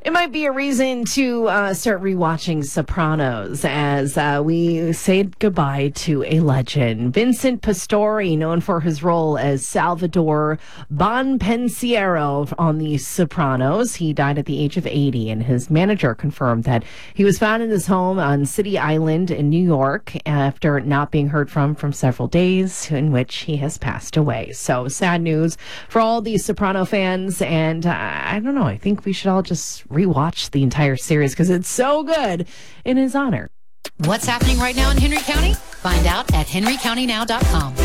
It might be a reason to start rewatching Sopranos as we say goodbye to a legend. Vincent Pastore, known for his role as Salvador Bonpensiero on The Sopranos. He died at the age of 80, and his manager confirmed that he was found in his home on City Island in New York after not being heard from several days, in which he has passed away. So sad news for all these Soprano fans, and I don't know, I think we should all just rewatch the entire series because it's so good in his honor. What's happening right now in Henry County? Find out at henrycountynow.com.